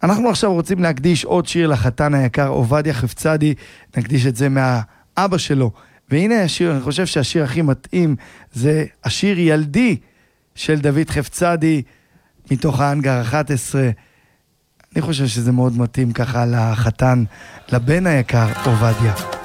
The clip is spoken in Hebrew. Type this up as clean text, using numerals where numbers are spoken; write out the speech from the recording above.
אנחנו עכשיו רוצים להקדיש עוד שיר לחתן היקר עובדיה חפצדי, נקדיש את זה מהאבא שלו. והנה השיר, אני חושב שהשיר הכי מתאים זה השיר ילדי של דוד חפצדי מתוך האנגר 11. אני חושב שזה מאוד מתאים ככה לחתן, לבן היקר עובדיה.